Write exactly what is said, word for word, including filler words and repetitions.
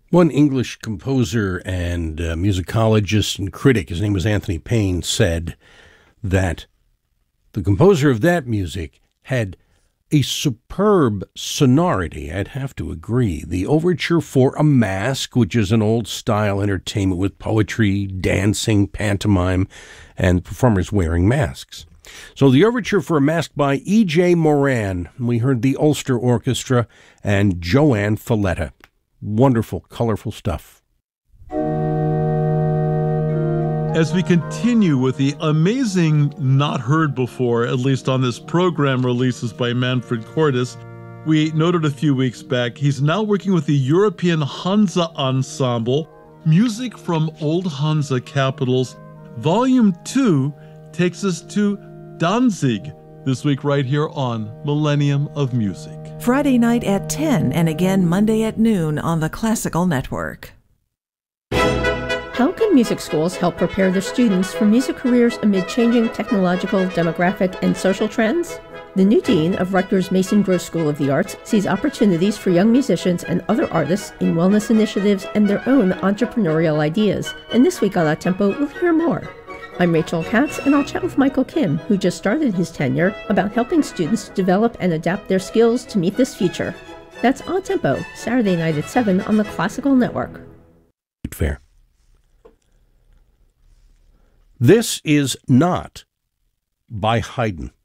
One English composer and uh, musicologist and critic, his name was Anthony Payne, said that the composer of that music had a superb sonority. I'd have to agree. The overture for A Mask, which is an old-style entertainment with poetry, dancing, pantomime, and performers wearing masks. So the overture for A Mask by E J. Moran. We heard the Ulster Orchestra and Joanne Falletta. Wonderful, colorful stuff. As we continue with the amazing not heard before, at least on this program, releases by Manfred Cordes, we noted a few weeks back, he's now working with the European Hansa Ensemble, Music from Old Hansa Capitals. Volume two takes us to Danzig, this week right here on Millennium of Music. Friday night at ten and again Monday at noon on the Classical Network. How can music schools help prepare their students for music careers amid changing technological, demographic, and social trends? The new dean of Rutgers Mason Gross School of the Arts sees opportunities for young musicians and other artists in wellness initiatives and their own entrepreneurial ideas. And this week on Up Tempo, we'll hear more. I'm Rachel Katz, and I'll chat with Michael Kim, who just started his tenure, about helping students develop and adapt their skills to meet this future. That's On Tempo, Saturday night at seven on the Classical Network. Fair. This is not by Haydn.